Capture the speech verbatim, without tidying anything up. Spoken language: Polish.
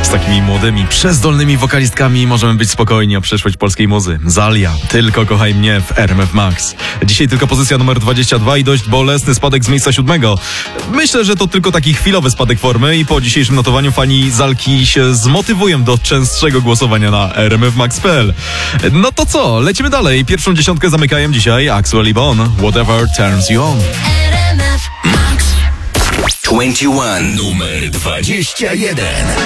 Z takimi młodymi, przezdolnymi wokalistkami możemy być spokojni o przyszłość polskiej muzy. Zalia, Tylko kochaj mnie w R M F Max. Dzisiaj tylko pozycja numer dwadzieścia dwa i dość bolesny spadek z miejsca siódmego. Myślę, że to tylko taki chwilowy spadek formy i po dzisiejszym notowaniu fani Zalki się zmotywują do częstszego głosowania na r m f max kropka p l. No to co, lecimy dalej. Pierwszą dziesiątkę zamykają dzisiaj Axwell i Bon, Whatever Turns You On. dwadzieścia jeden numer dwadzieścia jeden.